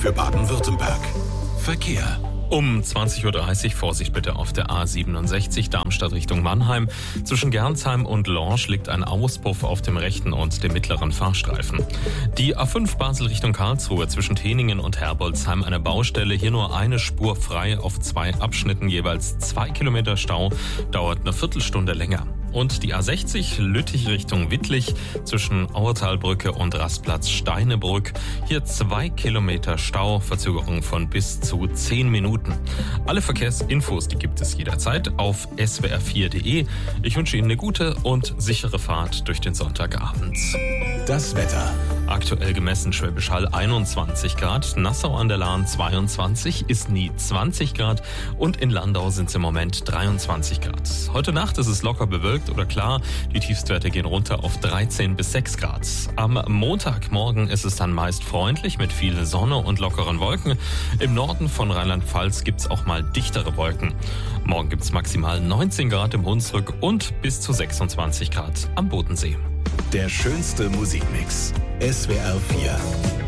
für Baden-Württemberg. Verkehr. Um 20.30 Uhr Vorsicht bitte auf der A67 Darmstadt Richtung Mannheim. Zwischen Gernsheim und Lorsch liegt ein Auspuff auf dem rechten und dem mittleren Fahrstreifen. Die A5 Basel Richtung Karlsruhe zwischen Teningen und Herbolzheim eine Baustelle. Hier nur eine Spur frei auf 2 Abschnitten, jeweils 2 Kilometer Stau. Dauert eine Viertelstunde länger. Und die A60 Lüttich Richtung Wittlich zwischen Auertalbrücke und Rastplatz Steinebrück. Hier 2 Kilometer Stau, Verzögerung von bis zu 10 Minuten. Alle Verkehrsinfos, die gibt es jederzeit auf swr4.de. Ich wünsche Ihnen eine gute und sichere Fahrt durch den Sonntagabend. Das Wetter. Aktuell gemessen Schwäbisch Hall 21 Grad, Nassau an der Lahn 22, Isny 20 Grad und in Landau sind es im Moment 23 Grad. Heute Nacht ist es locker bewölkt oder klar, die Tiefstwerte gehen runter auf 13 bis 6 Grad. Am Montagmorgen ist es dann meist freundlich mit viel Sonne und lockeren Wolken. Im Norden von Rheinland-Pfalz gibt es auch mal dichtere Wolken. Morgen gibt es maximal 19 Grad im Hunsrück und bis zu 26 Grad am Bodensee. Der schönste Musikmix. SWR 4.